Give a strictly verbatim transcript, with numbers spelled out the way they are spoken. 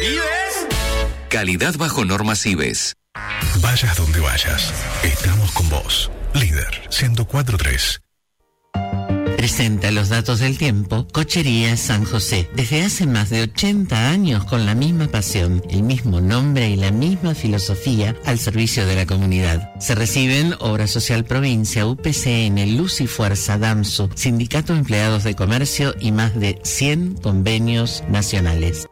¿Ives? Calidad bajo normas Ives. Vayas donde vayas, estamos con vos. Líder ciento cuatro punto tres. Presenta los datos del tiempo Cochería San José. Desde hace más de ochenta años con la misma pasión, el mismo nombre y la misma filosofía al servicio de la comunidad. Se reciben Obra Social Provincia, U P C N, Luz y Fuerza, DAMSU, Sindicato de Empleados de Comercio y más de cien convenios nacionales.